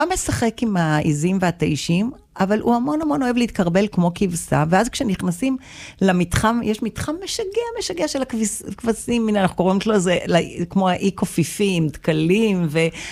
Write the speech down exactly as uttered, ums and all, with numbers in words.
הוא משחק עם העיזים והתאישים, אבל הוא המון המון אוהב להתקרבל כמו כבשה, ואז כשנכנסים למתחם, יש מתחם משגע, משגע של הכבשים, אנחנו קוראים לו זה כמו האי קופיפים, דקלים, ו...